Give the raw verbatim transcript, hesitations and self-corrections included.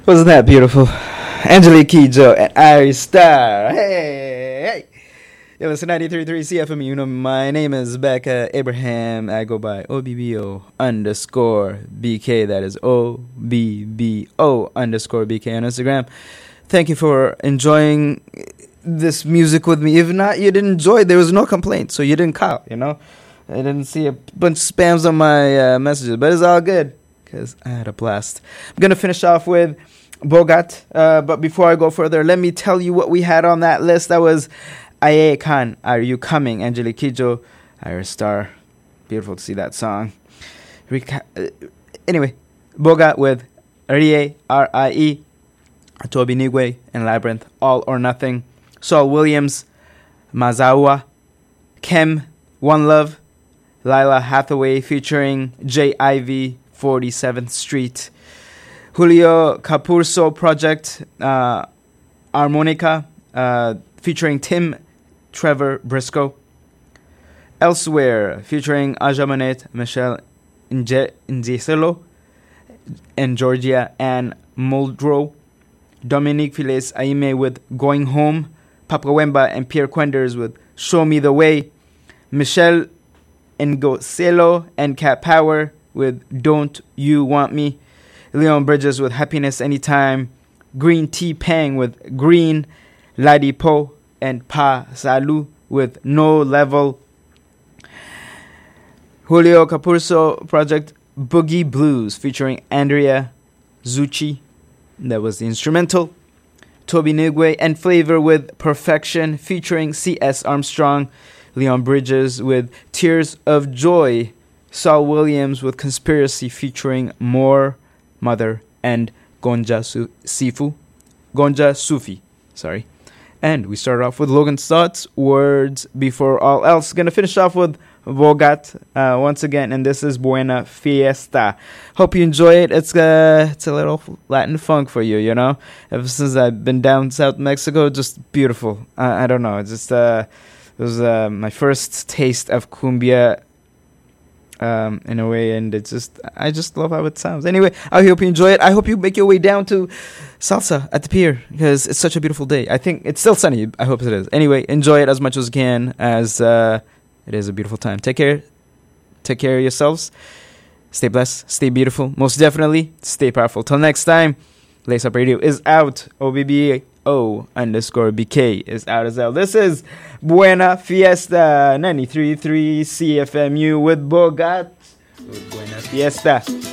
Wasn't that beautiful? Angelique Kidjo and Ari Star. Hey, hey. Yo, listen, ninety-three point three C F M. You know, my name is Becca Abraham. I go by O B B O underscore B K. That is O B B O underscore B K on Instagram. Thank you for enjoying this music with me. If not, you didn't enjoy it. There was no complaint, so you didn't call, you know? I didn't see a bunch of spams on my uh, messages, but it's all good because I had a blast. I'm going to finish off with Bogat, uh, but before I go further, let me tell you what we had on that list. That was Aye Khan, Are You Coming? Angelique Kidjo, Iris Star. Beautiful to see that song. Reca- uh, anyway, Bogat with Rie, R I E, Toby Nigwe, and Labyrinth, All or Nothing. Saul Williams, Mazawa, Kem, One Love, Lila Hathaway featuring J I V, forty-seventh Street. Julio Capurso Project, uh, Harmonica, uh, featuring Tim Trevor Briscoe. Elsewhere, featuring Aja Monet, Michelle Njeselo, and Georgia Ann Muldrow. Dominique Files Aime with Going Home. Papa Wemba and Pierre Quenders with Show Me the Way. Michelle Ngoselo and Cat Power with Don't You Want Me. Leon Bridges with Happiness Anytime. Green Tea Pang with Green. Ladi Po and Pa Salu with No Level. Julio Capurso Project Boogie Blues featuring Andrea Zucchi. That was the instrumental. Toby Nigwe and Flavor with Perfection featuring C S Armstrong. Leon Bridges with Tears of Joy. Saul Williams with Conspiracy featuring More, Mother, and Gonja Su- Sifu. Gonja Sufi, sorry. And we start off with Logan Stotts, Words Before All Else. Gonna finish off with Bogat uh, once again, and this is Buena Fiesta. Hope you enjoy it. It's uh, it's a little Latin funk for you, you know. Ever since I've been down South Mexico, just beautiful. Uh, I don't know, it's just uh, it was uh, my first taste of cumbia. Um, in a way, and it's just I just love how it sounds. Anyway, I hope you enjoy it. I hope you make your way down to Salsa at the pier because it's such a beautiful day. I think it's still sunny. I hope it is. Anyway, enjoy it as much as you can, as uh, it is a beautiful time. Take care. Take care of yourselves. Stay blessed. Stay beautiful. Most definitely, stay powerful. Till next time, Lace Up Radio is out. O B B O underscore B K is out as well. This is Buena Fiesta ninety-three point three C F M U with Bogat. Buena Fiesta.